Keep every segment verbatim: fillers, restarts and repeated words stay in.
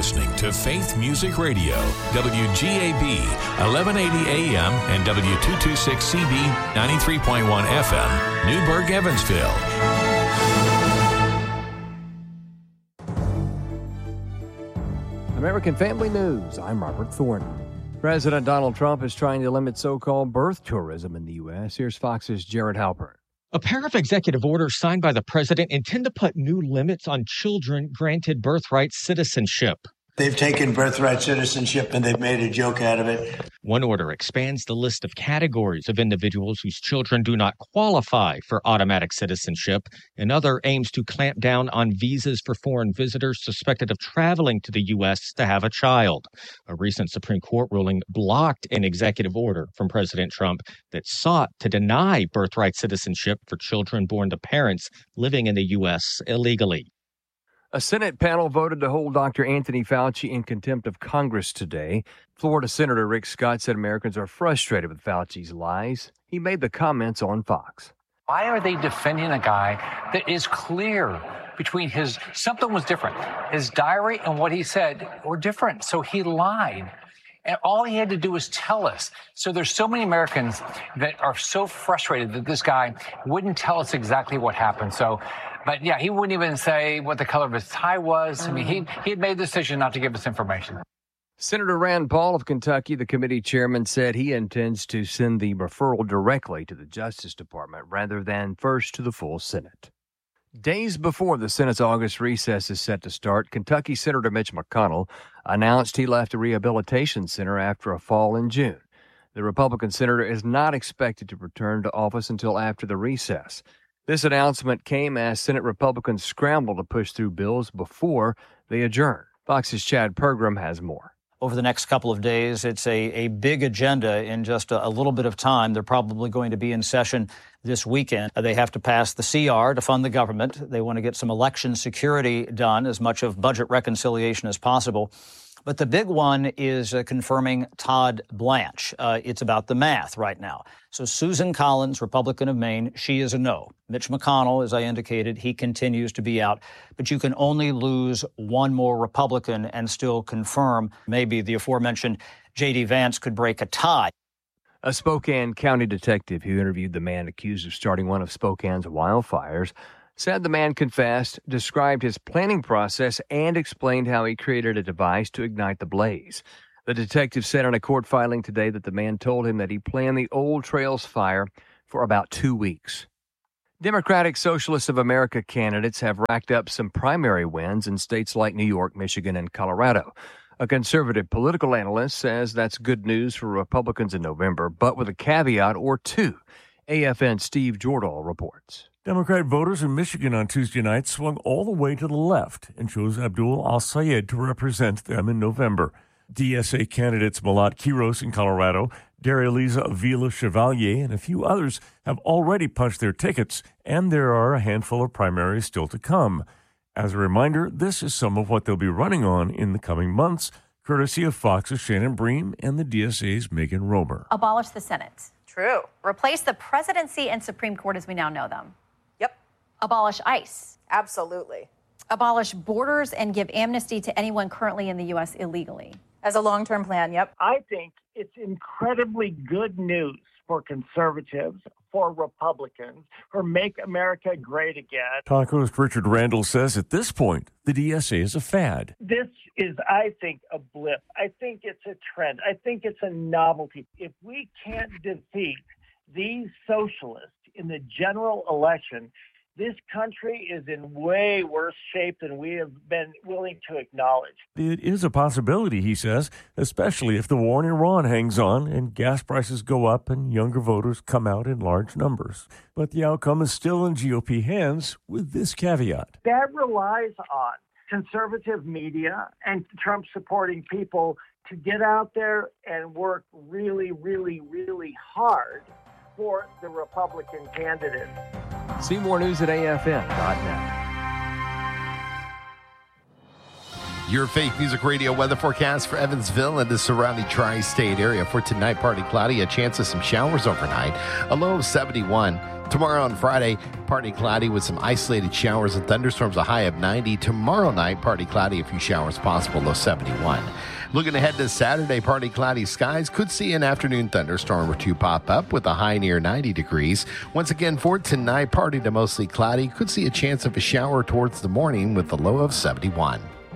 listening to Faith Music Radio, W G A B, eleven eighty A M and W two twenty-six C B, ninety-three point one F M, Newburgh, Evansville. American Family News, I'm Robert Thornton. President Donald Trump is trying to limit so-called birth tourism in the U S. Here's Fox's Jared Halpern. A pair of executive orders signed by the president intend to put new limits on children granted birthright citizenship. They've taken birthright citizenship and they've made a joke out of it. One order expands the list of categories of individuals whose children do not qualify for automatic citizenship. Another aims to clamp down on visas for foreign visitors suspected of traveling to the U S to have a child. A recent Supreme Court ruling blocked an executive order from President Trump that sought to deny birthright citizenship for children born to parents living in the U S illegally. A Senate panel voted to hold Doctor Anthony Fauci in contempt of Congress today. Florida Senator Rick Scott said Americans are frustrated with Fauci's lies. He made the comments on Fox. Why are they defending a guy that is clear between his, something was different. His diary and what he said were different, so he lied. And all he had to do was tell us. So there's so many Americans that are so frustrated that this guy wouldn't tell us exactly what happened. So, but yeah, he wouldn't even say what the color of his tie was. I mean, he he had made the decision not to give us information. Senator Rand Paul of Kentucky, the committee chairman, said he intends to send the referral directly to the Justice Department rather than first to the full Senate. Days before the Senate's August recess is set to start, Kentucky Senator Mitch McConnell announced he left a rehabilitation center after a fall in June. The Republican senator is not expected to return to office until after the recess. This announcement came as Senate Republicans scrambled to push through bills before they adjourn. Fox's Chad Pergram has more. Over the next couple of days, it's a, a big agenda in just a, a little bit of time. They're probably going to be in session this weekend. They have to pass the C R to fund the government. They want to get some election security done, as much of budget reconciliation as possible. But the big one is uh, confirming Todd Blanche. Uh, it's about the math right now. So Susan Collins, Republican of Maine, she is a no. Mitch McConnell, as I indicated, he continues to be out. But you can only lose one more Republican and still confirm maybe the aforementioned J D. Vance could break a tie. A Spokane County detective who interviewed the man accused of starting one of Spokane's wildfires said the man confessed, described his planning process, and explained how he created a device to ignite the blaze. The detective said in a court filing today that the man told him that he planned the Old Trails fire for about two weeks. Democratic Socialists of America candidates have racked up some primary wins in states like New York, Michigan, and Colorado. A conservative political analyst says that's good news for Republicans in November, but with a caveat or two. A F N's Steve Jordahl reports. Democrat voters in Michigan on Tuesday night swung all the way to the left and chose Abdul al-Sayed to represent them in November. D S A candidates Malat Quiros in Colorado, Dareliza Avila Chevalier, and a few others have already punched their tickets, and there are a handful of primaries still to come. As a reminder, this is some of what they'll be running on in the coming months, courtesy of Fox's Shannon Bream and the D S A's Megan Romer. Abolish the Senate. True. Replace the presidency and Supreme Court as we now know them. Yep. Abolish ICE. Absolutely. Abolish borders and give amnesty to anyone currently in the U S illegally. As a long-term plan, yep. I think it's incredibly good news for conservatives, for Republicans, for Make America Great Again. Talk host Richard Randall says at this point, the D S A is a fad. This is, I think, a blip. I think it's a trend. I think it's a novelty. If we can't defeat these socialists in the general election, this country is in way worse shape than we have been willing to acknowledge. It is a possibility, he says, especially if the war in Iran hangs on and gas prices go up and younger voters come out in large numbers. But the outcome is still in G O P hands with this caveat. That relies on conservative media and Trump-supporting people to get out there and work really, really, really hard for the Republican candidate. See more news at A F N dot net. Your Faith Music Radio weather forecast for Evansville and the surrounding tri-state area. For tonight, partly cloudy, a chance of some showers overnight. A low of seventy-one. Tomorrow on Friday, partly cloudy with some isolated showers and thunderstorms, a high of ninety. Tomorrow night, partly cloudy, a few showers possible, low seventy-one. Looking ahead to Saturday, partly cloudy skies. Could see an afternoon thunderstorm or two pop up with a high near ninety degrees. Once again, for tonight, partly to mostly cloudy. Could see a chance of a shower towards the morning with a low of seventy-one.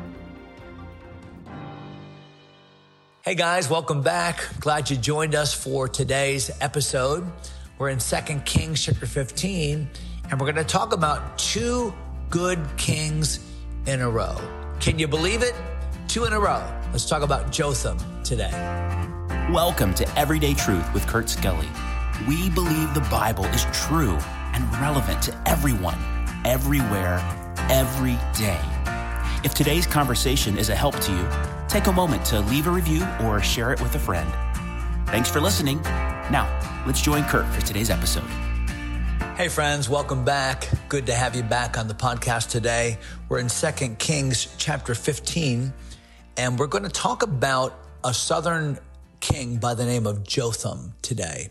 Hey guys, welcome back. Glad you joined us for today's episode. We're in Second Kings chapter fifteen, and we're going to talk about two good kings in a row. Can you believe it? Two in a row. Let's talk about Jotham today. Welcome to Everyday Truth with Kurt Skelly. We believe the Bible is true and relevant to everyone, everywhere, every day. If today's conversation is a help to you, take a moment to leave a review or share it with a friend. Thanks for listening. Now, let's join Kurt for today's episode. Hey friends, welcome back. Good to have you back on the podcast today. We're in Second Kings chapter fifteen, and we're going to talk about a southern king by the name of Jotham today.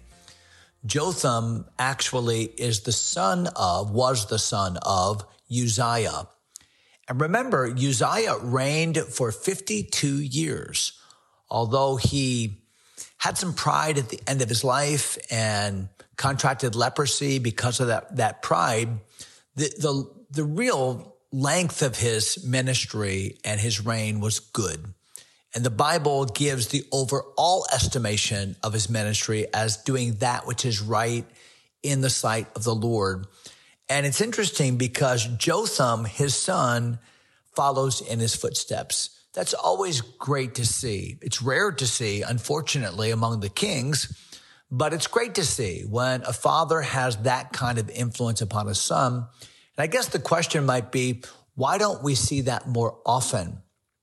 Jotham actually is the son of, was the son of Uzziah. And remember, Uzziah reigned for fifty-two years, although he had some pride at the end of his life and contracted leprosy because of that, that pride. The, the, the real length of his ministry and his reign was good. And the Bible gives the overall estimation of his ministry as doing that which is right in the sight of the Lord. And it's interesting because Jotham, his son, follows in his footsteps. That's always great to see. It's rare to see, unfortunately, among the kings, but it's great to see when a father has that kind of influence upon his son. And I guess the question might be, why don't we see that more often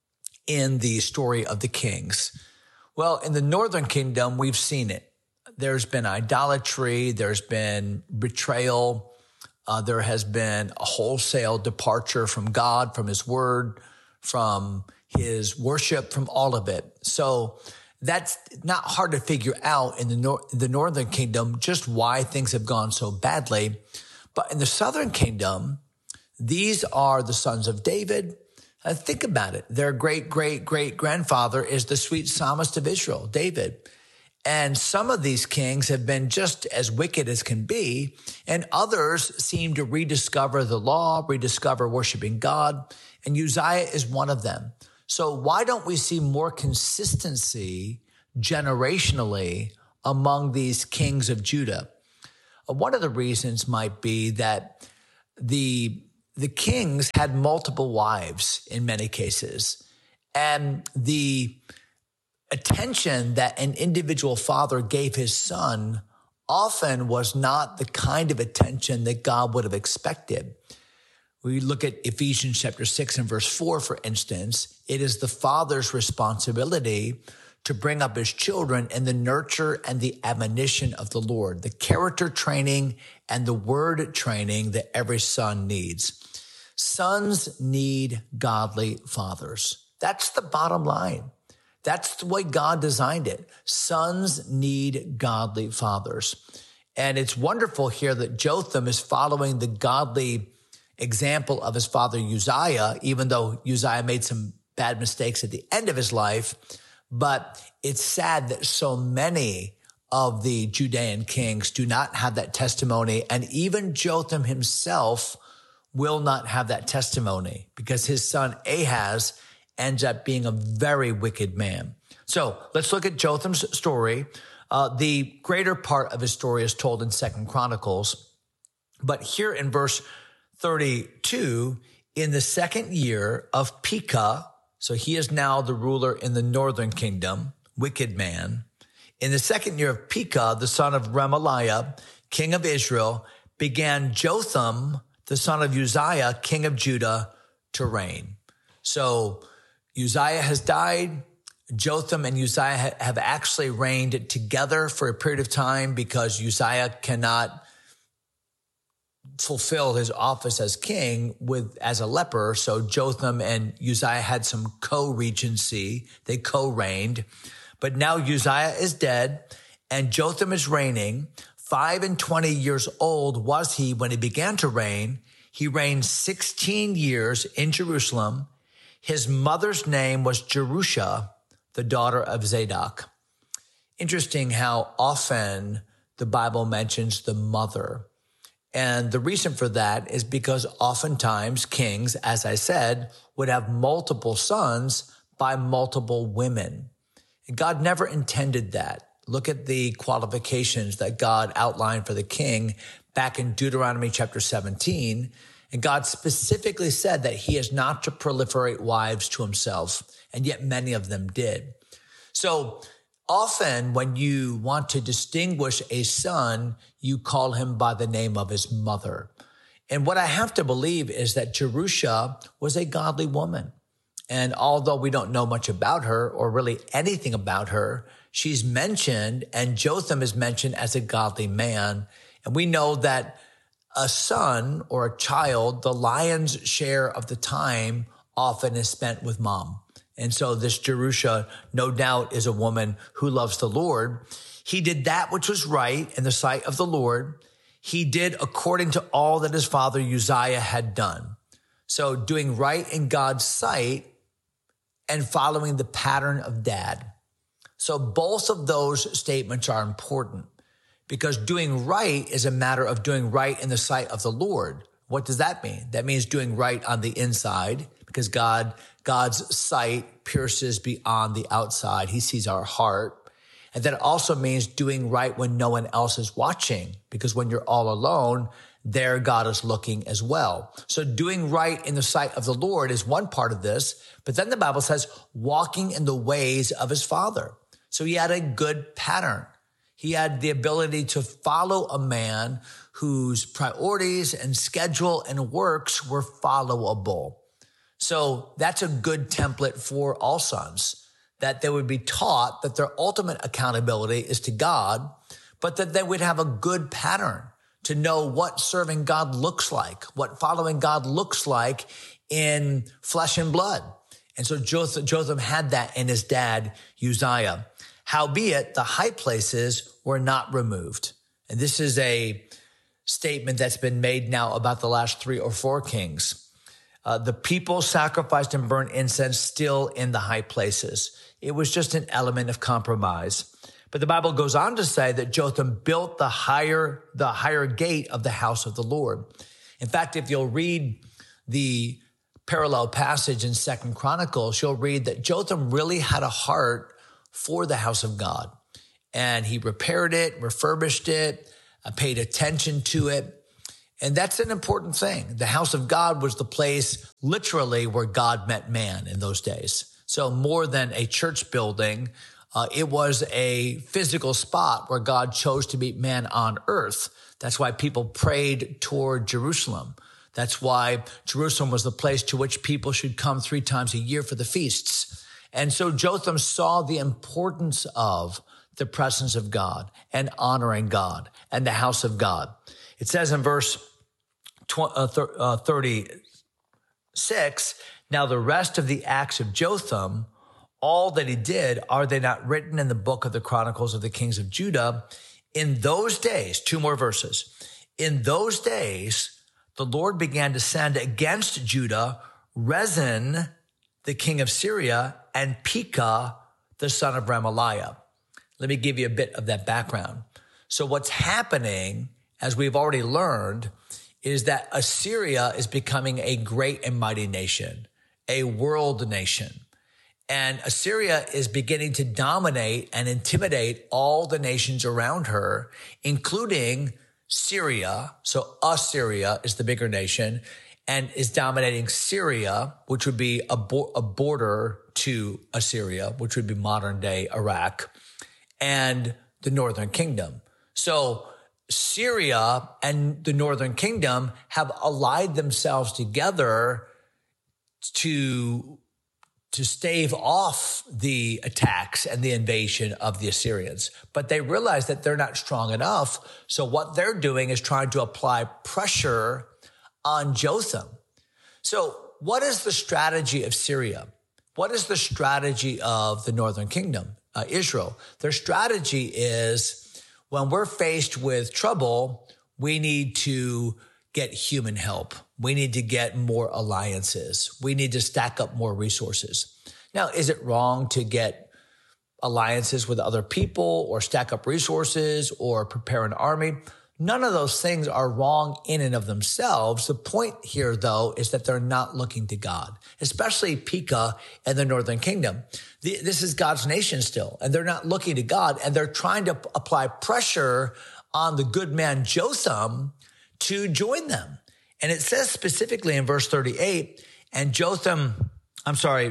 in the story of the kings? Well, in the northern kingdom, we've seen it. There's been idolatry, there's been betrayal, uh, there has been a wholesale departure from God, from his word, from his worship, from all of it. So that's not hard to figure out in the, nor- the northern kingdom, just why things have gone so badly. But in the southern kingdom, these are the sons of David. Uh, think about it. Their great, great, great grandfather is the sweet psalmist of Israel, David. And some of these kings have been just as wicked as can be, and others seem to rediscover the law, rediscover worshiping God, and Uzziah is one of them. So why don't we see more consistency generationally among these kings of Judah? Uh, one of the reasons might be that the The kings had multiple wives in many cases, and the attention that an individual father gave his son often was not the kind of attention that God would have expected. We look at Ephesians chapter six and verse four, for instance. It is the father's responsibility to bring up his children in the nurture and the admonition of the Lord, the character training and the word training that every son needs. Sons need godly fathers. That's the bottom line. That's the way God designed it. Sons need godly fathers. And it's wonderful here that Jotham is following the godly example of his father Uzziah, even though Uzziah made some bad mistakes at the end of his life. But it's sad that so many of the Judean kings do not have that testimony. And even Jotham himself will not have that testimony because his son Ahaz ends up being a very wicked man. So let's look at Jotham's story. Uh, the greater part of his story is told in Second Chronicles. But here in verse thirty-two, in the second year of Pekah, so he is now the ruler in the northern kingdom, wicked man. In the second year of Pekah, the son of Remaliah, king of Israel, began Jotham, the son of Uzziah, king of Judah, to reign. So Uzziah has died. Jotham and Uzziah have actually reigned together for a period of time because Uzziah cannot fulfill his office as king with as a leper. So Jotham and Uzziah had some co-regency. They co-reigned. But now Uzziah is dead and Jotham is reigning, Five and twenty years old was he when he began to reign. He reigned sixteen years in Jerusalem. His mother's name was Jerusha, the daughter of Zadok. Interesting how often the Bible mentions the mother. And the reason for that is because oftentimes kings, as I said, would have multiple sons by multiple women. And God never intended that. Look at the qualifications that God outlined for the king back in Deuteronomy chapter seventeen. And God specifically said that he is not to proliferate wives to himself, and yet many of them did. So often when you want to distinguish a son, you call him by the name of his mother. And what I have to believe is that Jerusha was a godly woman. And although we don't know much about her or really anything about her, she's mentioned, and Jotham is mentioned as a godly man. And we know that a son or a child, the lion's share of the time often is spent with mom. And so this Jerusha, no doubt, is a woman who loves the Lord. He did that which was right in the sight of the Lord. He did according to all that his father Uzziah had done. So doing right in God's sight and following the pattern of dad. So both of those statements are important because doing right is a matter of doing right in the sight of the Lord. What does that mean? That means doing right on the inside because God, God's sight pierces beyond the outside. He sees our heart. And that also means doing right when no one else is watching, because when you're all alone, there God is looking as well. So doing right in the sight of the Lord is one part of this. But then the Bible says walking in the ways of his father. So he had a good pattern. He had the ability to follow a man whose priorities and schedule and works were followable. So that's a good template for all sons, that they would be taught that their ultimate accountability is to God, but that they would have a good pattern to know what serving God looks like, what following God looks like in flesh and blood. And so Jotham, Jotham had that in his dad, Uzziah. Howbeit, the high places were not removed. And this is a statement that's been made now about the last three or four kings. Uh, the people sacrificed and burned incense still in the high places. It was just an element of compromise. But the Bible goes on to say that Jotham built the higher, the higher gate of the house of the Lord. In fact, if you'll read the parallel passage in Second Chronicles, you'll read that Jotham really had a heart for the house of God. And he repaired it, refurbished it, uh, paid attention to it. And that's an important thing. The house of God was the place literally where God met man in those days. So more than a church building, uh, it was a physical spot where God chose to meet man on earth. That's why people prayed toward Jerusalem. That's why Jerusalem was the place to which people should come three times a year for the feasts. And so Jotham saw the importance of the presence of God and honoring God and the house of God. It says in verse thirty-six, now the rest of the acts of Jotham, all that he did, are they not written in the book of the Chronicles of the Kings of Judah? In those days, two more verses. In those days, the Lord began to send against Judah Rezin, the king of Syria, and Pekah, the son of Remaliah. Let me give you a bit of that background. So what's happening, as we've already learned, is that Assyria is becoming a great and mighty nation, a world nation. And Assyria is beginning to dominate and intimidate all the nations around her, including Syria. So Assyria is the bigger nation and is dominating Syria, which would be a, bo- a border to Assyria, which would be modern day Iraq, and the northern kingdom. So Syria and the northern kingdom have allied themselves together to, to stave off the attacks and the invasion of the Assyrians. But they realize that they're not strong enough. So what they're doing is trying to apply pressure on Jotham. So what is the strategy of Syria? What is the strategy of the northern kingdom, uh, Israel? Their strategy is, When we're faced with trouble, we need to get human help. We need to get more alliances. We need to stack up more resources. Now, is it wrong to get alliances with other people or stack up resources or prepare an army? None of those things are wrong in and of themselves. The point here, though, is that they're not looking to God, especially Pekah and the northern kingdom. The, this is God's nation still, and they're not looking to God, and they're trying to p- apply pressure on the good man Jotham to join them. And it says specifically in verse thirty-eight, and Jotham, I'm sorry,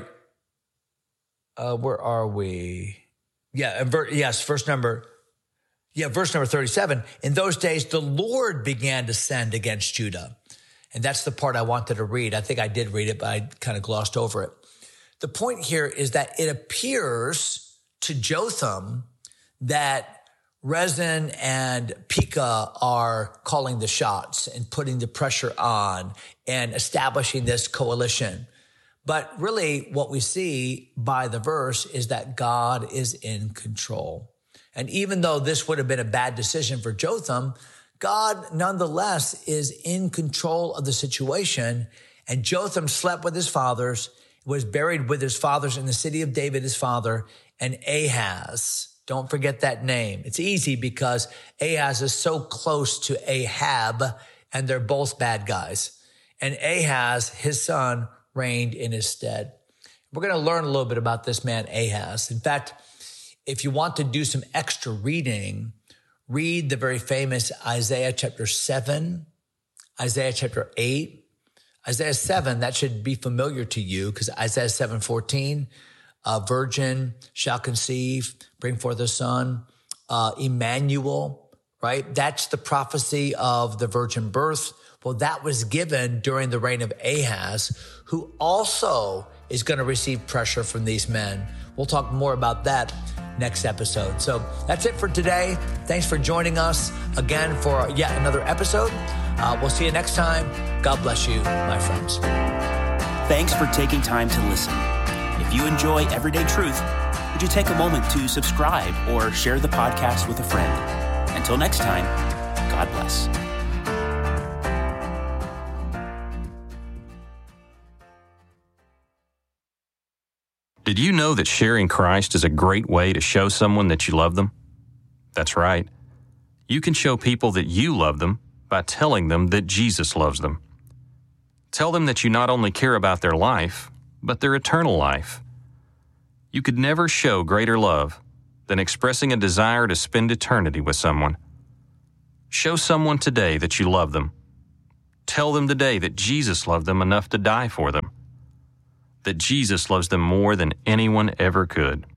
uh, where are we? Yeah, ver- yes, verse number Yeah, verse number thirty-seven, in those days, the Lord began to send against Judah. And that's the part I wanted to read. I think I did read it, but I kind of glossed over it. The point here is that it appears to Jotham that Rezin and Pekah are calling the shots and putting the pressure on and establishing this coalition. But really what we see by the verse is that God is in control. And even though this would have been a bad decision for Jotham, God nonetheless is in control of the situation. And Jotham slept with his fathers, was buried with his fathers in the city of David, his father, and Ahaz. Don't forget that name. It's easy because Ahaz is so close to Ahab, and they're both bad guys. And Ahaz, his son, reigned in his stead. We're going to learn a little bit about this man, Ahaz. In fact, if you want to do some extra reading, read the very famous Isaiah chapter seven, Isaiah chapter eight, Isaiah seven. That should be familiar to you because Isaiah seven fourteen, a virgin shall conceive, bring forth a son, uh, Emmanuel, right? That's the prophecy of the virgin birth. Well, that was given during the reign of Ahaz, who also is going to receive pressure from these men. We'll talk more about that next episode. So that's it for today. Thanks for joining us again for yet another episode. Uh, we'll see you next time. God bless you, my friends. Thanks for taking time to listen. If you enjoy Everyday Truth, would you take a moment to subscribe or share the podcast with a friend? Until next time, God bless. Did you know that sharing Christ is a great way to show someone that you love them? That's right. You can show people that you love them by telling them that Jesus loves them. Tell them that you not only care about their life, but their eternal life. You could never show greater love than expressing a desire to spend eternity with someone. Show someone today that you love them. Tell them today that Jesus loved them enough to die for them. That Jesus loves them more than anyone ever could.